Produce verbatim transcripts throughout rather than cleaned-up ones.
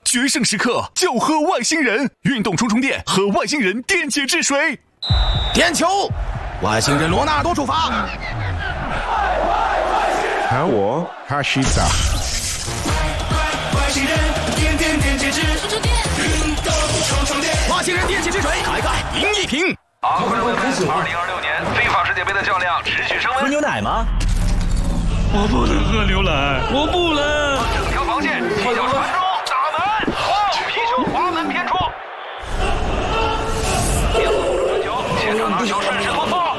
决胜时刻就喝外星人运动充充电，喝外星人电解质水。 点球，外星人罗纳多出发。 喊我哈西达。 外星人点点点解质，运动充充电， 外星人电解质水，开盖赢一瓶。 啊，观众朋友们，二零二六年非法世界杯的较量持续升温。 喝牛奶吗？ 我不能喝牛奶，我不能。 整条防线，踢脚传中，打门，哇！皮球滑门偏出。边路护住传球，前场拿球顺势突破。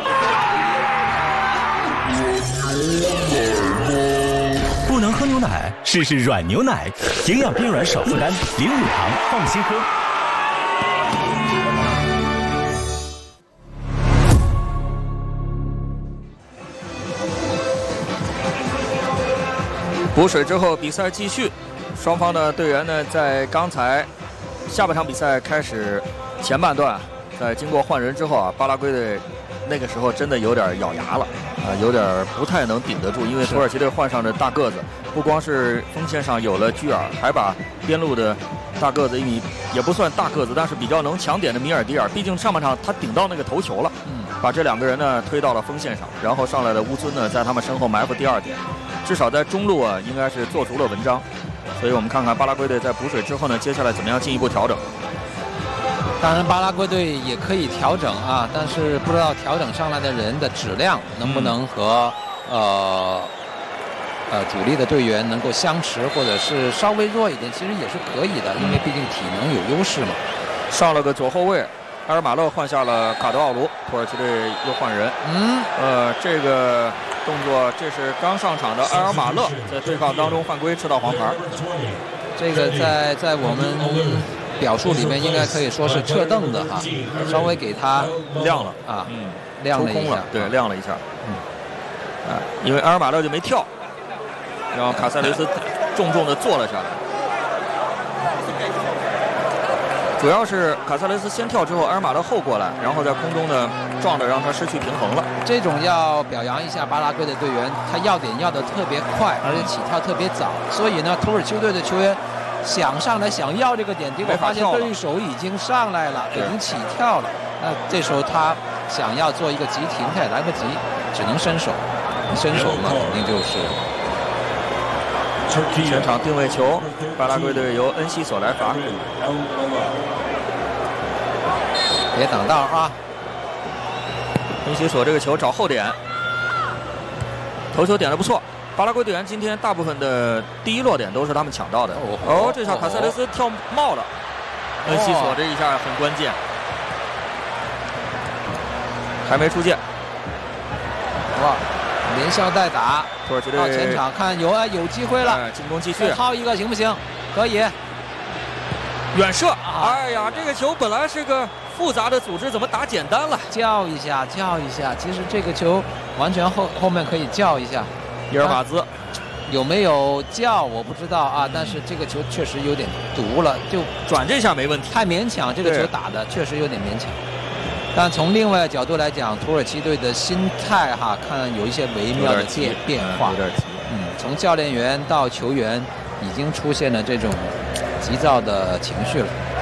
不能喝牛奶，试试软牛奶，营养边软少负担，零乳糖，放心喝。 补水之后，比赛继续。双方的队员呢，在刚才下半场比赛开始前半段，在经过换人之后啊，巴拉圭队那个时候真的有点咬牙了啊，有点不太能顶得住，因为土耳其队换上的大个子，不光是锋线上有了居尔，还把边路的大个子一米也不算大个子，但是比较能抢点的米尔迪尔，毕竟上半场他顶到那个头球了，嗯，把这两个人呢推到了锋线上，然后上来的乌尊呢在他们身后埋伏第二点。至少在中路啊，应该是做足了文章，所以我们看看巴拉圭队在补水之后呢，接下来怎么样进一步调整。 当然，巴拉圭队也可以调整啊，但是不知道调整上来的人的质量能不能和、嗯、呃呃主力的队员能够相持，或者是稍微弱一点，其实也是可以的，因为毕竟体能有优势嘛。 上了个左后卫，埃尔马勒换下了卡德奥卢，土耳其队又换人。嗯，呃，这个。动作，这是刚上场的埃尔马勒在对抗当中犯规吃到黄牌， 这个在在我们表述里面应该可以说是撤凳子哈，稍微给他亮了啊， 嗯， 亮了一下， 对，亮了一下，嗯，啊，因为埃尔马勒就没跳，然后卡塞雷斯重重的坐了下来。主要是卡塞雷斯先跳之后，埃尔马勒后过来，然后在空中呢撞着让他失去平衡了。 这种要表扬一下巴拉圭的队员，他要点要的特别快，而且起跳特别早。所以呢，土耳其队的球员想上来想要这个点，结果发现对手已经上来了，已经起跳了。那这时候他想要做一个急停，他也来不及，只能伸手。伸手嘛，肯定就是。 前场定位球，巴拉圭队由恩西索来罚。 别挡道啊！ 恩西索这个球找后点，头球点得不错。巴拉圭队员今天大部分的第一落点都是他们抢到的。哦，这下卡塞雷斯跳冒了，恩西索这一下很关键，还没出界。 哇！连消带打， 土耳其队到前场看有啊有机会了， 哎、进攻继续， 掏一个行不行？可以， 远射！啊、哎呀，这个球本来是个复杂的组织，怎么打简单了？ 叫一下，叫一下。其实这个球完全后后面可以叫一下。 伊尔马兹有没有叫我不知道啊，但是这个球确实有点毒了，就转这下没问题， 太勉强，这个球打的确实有点勉强。但从另外角度来讲，土耳其队的心态哈，看有一些微妙的变变化。 有点急。 嗯，从教练员到球员，已经出现了这种急躁的情绪了。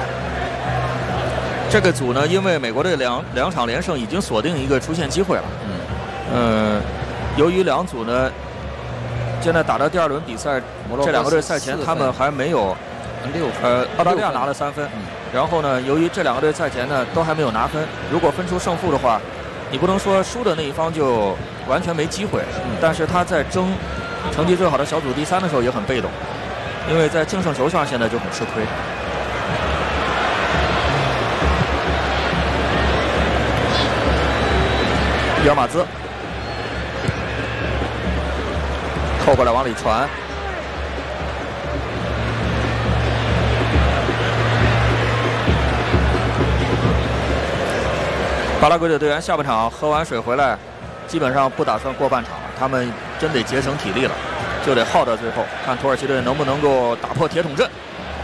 这个组呢，因为美国队两两场连胜已经锁定一个出线机会了。嗯。呃，由于两组呢，现在打到第二轮比赛，这两个队赛前他们还没有。 六呃，澳大利亚拿了三分。嗯。然后呢，由于这两个队赛前呢都还没有拿分，如果分出胜负的话，你不能说输的那一方就完全没机会。嗯、但是他在争成绩最好的小组第三的时候也很被动，因为在净胜球上现在就很吃亏。伊尔马兹扣过来往里传。巴拉圭的队员下半场喝完水回来，基本上不打算过半场了，他们真得节省体力了，就得耗到最后，看土耳其队能不能够打破铁桶阵。